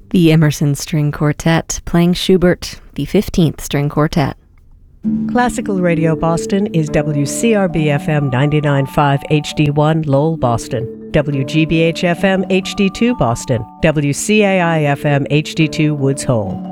The Emerson String Quartet playing Schubert, the 15th String Quartet. Classical Radio Boston is WCRB-FM 99.5 HD1 Lowell, Boston, WGBH-FM HD2 Boston, WCAI-FM HD2 Woods Hole.